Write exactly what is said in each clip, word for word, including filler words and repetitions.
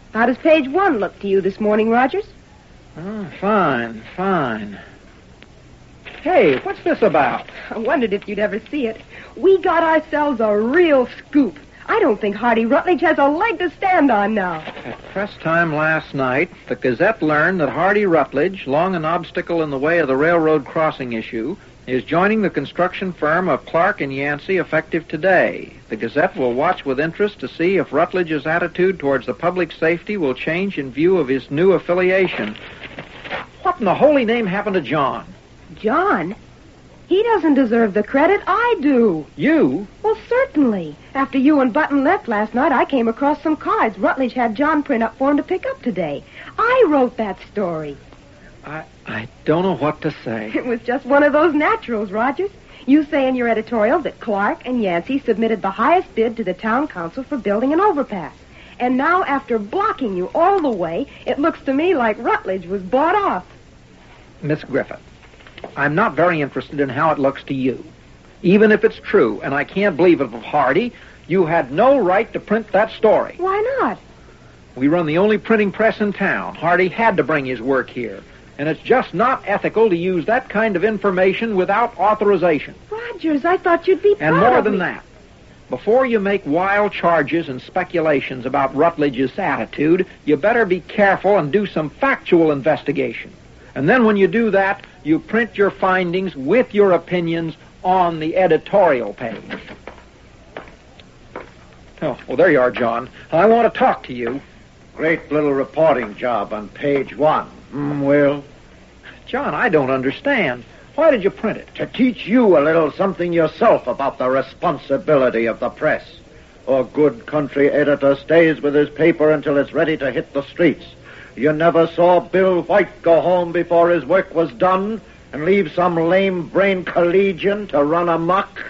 How does page one look to you this morning, Rogers? Oh, fine, fine. Hey, what's this about? I wondered if you'd ever see it. We got ourselves a real scoop. I don't think Hardy Rutledge has a leg to stand on now. At press time last night, the Gazette learned that Hardy Rutledge, long an obstacle in the way of the railroad crossing issue, is joining the construction firm of Clark and Yancey effective today. The Gazette will watch with interest to see if Rutledge's attitude towards the public safety will change in view of his new affiliation. What in the holy name happened to John? John? He doesn't deserve the credit. I do. You? Well, certainly. After you and Button left last night, I came across some cards Rutledge had John print up for him to pick up today. I wrote that story. I I don't know what to say. It was just one of those naturals, Rogers. You say in your editorial that Clark and Yancey submitted the highest bid to the town council for building an overpass. And now, after blocking you all the way, it looks to me like Rutledge was bought off. Miss Griffith, I'm not very interested in how it looks to you. Even if it's true, and I can't believe it of Hardy, you had no right to print that story. Why not? We run the only printing press in town. Hardy had to bring his work here. And it's just not ethical to use that kind of information without authorization. Rogers, I thought you'd be proud And more of than me. that, before you make wild charges and speculations about Rutledge's attitude, you better be careful and do some factual investigation. And then when you do that, you print your findings with your opinions on the editorial page. Oh, well, there you are, John. I want to talk to you. Great little reporting job on page one. Hmm, Will? John, I don't understand. Why did you print it? To teach you a little something yourself about the responsibility of the press. A good country editor stays with his paper until it's ready to hit the streets. You never saw Bill White go home before his work was done and leave some lame-brained collegian to run amok?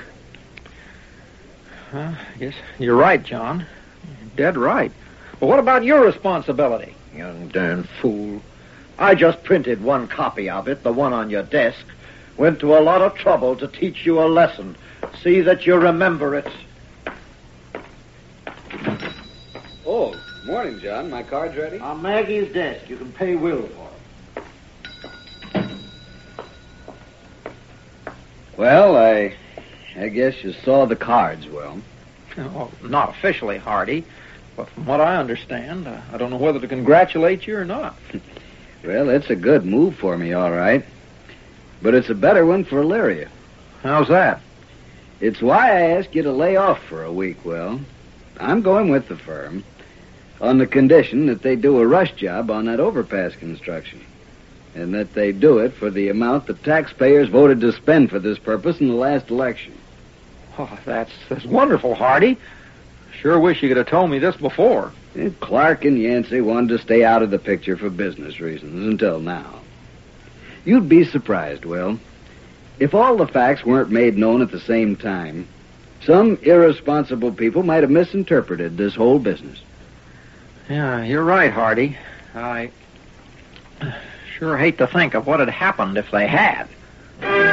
Uh, yes, you're right, John. You're dead right. But what about your responsibility? Young darn fool. I just printed one copy of it, the one on your desk. Went to a lot of trouble to teach you a lesson. See that you remember it. Oh, morning, John. My card's ready? On Maggie's desk. You can pay Will for it. Well, I I guess you saw the cards, Will. Oh, not officially, Hardy. But from what I understand, uh, I don't know whether to congratulate you or not. Well, it's a good move for me, all right. But it's a better one for Illyria. How's that? It's why I asked you to lay off for a week, Will. I'm going with the firm on the condition that they do a rush job on that overpass construction, and that they do it for the amount the taxpayers voted to spend for this purpose in the last election. Oh, that's, that's wonderful, Hardy. Sure wish you could have told me this before. And Clark and Yancey wanted to stay out of the picture for business reasons until now. You'd be surprised, Will. If all the facts weren't made known at the same time, some irresponsible people might have misinterpreted this whole business. Yeah, you're right, Hardy. I sure hate to think of what had happened if they had.